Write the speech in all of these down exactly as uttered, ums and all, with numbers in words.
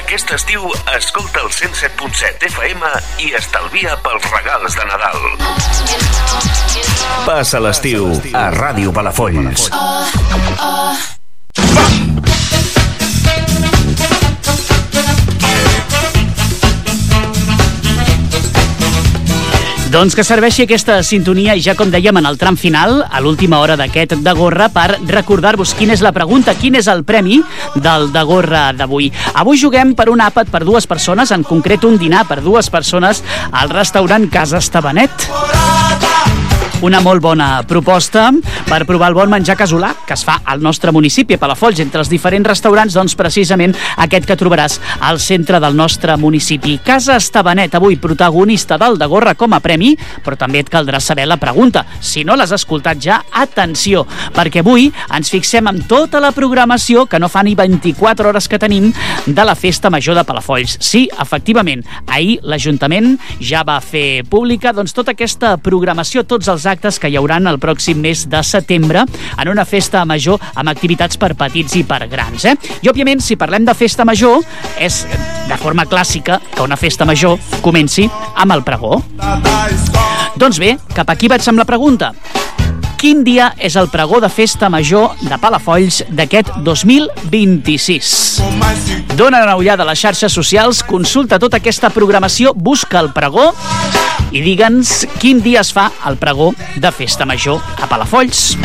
Aquest estiu escolta el cent set punt set F M i estalvia pels regals de Nadal. Passa l'estiu a Ràdio Palafolls. Doncs que serveixi aquesta sintonia i ja com dèiem en el tram final, a l'última hora d'aquest de Gorra, per recordar-vos quina és la pregunta, quin és el premi del de Gorra d'avui. Avui juguem per un àpat per dues persones, en concret un dinar per dues persones al restaurant Casa Estabanet. Una molt bona proposta per provar el bon menjar casolà que es fa al nostre municipi, a Palafolls, entre els diferents restaurants, doncs precisament aquest que trobaràs al centre del nostre municipi. Casa Estabanet, avui protagonista del de Gorra com a premi, però també et caldrà saber la pregunta. Si no l'has escoltat ja, atenció, perquè avui ens fixem en tota la programació que no fa ni vint-i-quatre hores que tenim de la Festa Major de Palafolls. Sí, efectivament, ahir l'Ajuntament ja va fer pública doncs tota aquesta programació, tots els actes que hi hauran el pròxim mes de setembre en una festa major amb activitats per petits i per grans. Eh? I, òbviament, si parlem de festa major, és de forma clàssica que una festa major comenci amb el pregó. Doncs bé, cap aquí vaig amb la pregunta. Quin dia és el pregó de festa major de Palafolls d'aquest dos mil vint-i-sis? Dóna una ullada a les xarxes socials, consulta tota aquesta programació, busca el pregó i digue'ns quin dia es fa el pregó de festa major a Palafolls.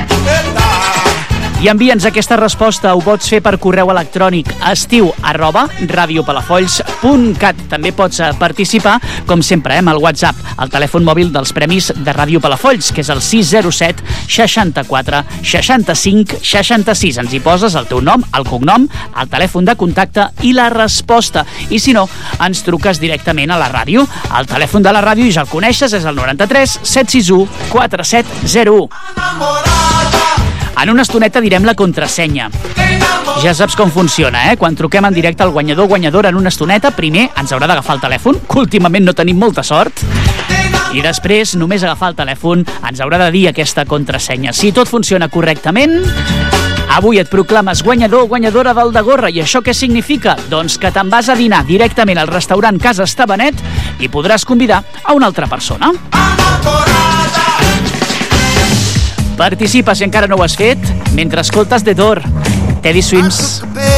I envia'ns aquesta resposta, ho pots fer per correu electrònic estiu arroba radiopalafolls punt cat. També pots participar, com sempre, eh, amb el WhatsApp, el telèfon mòbil dels premis de Ràdio Palafolls, que és el sis zero set seixanta-quatre seixanta-cinc seixanta-sis. Ens hi poses el teu nom, el cognom, el telèfon de contacte i la resposta. I si no, ens truques directament a la ràdio. El telèfon de la ràdio, ja el coneixes, és el noranta-tres set sis u quatre set zero u. En una estoneta direm la contrasenya. Ja saps com funciona, eh? Quan truquem en directe al guanyador o guanyadora en una estoneta, primer ens haurà d'agafar el telèfon, que últimament no tenim molta sort, i després, només agafar el telèfon, ens haurà de dir aquesta contrasenya. Si tot funciona correctament, avui et proclames guanyador o guanyadora del de Gorra. I això què significa? Doncs que te'n vas a dinar directament al restaurant Casa Estabanet i podràs convidar a una altra persona. Participa si encara no ho has fet mentre escoltes The Door, Teddy Swims.